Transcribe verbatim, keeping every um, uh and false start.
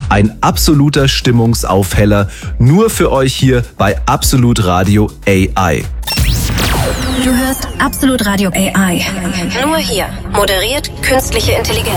Ein absoluter Stimmungsaufheller, nur für euch hier bei Absolut Radio A I. Du hörst Absolut Radio A I. Nur hier. Moderiert künstliche Intelligenz.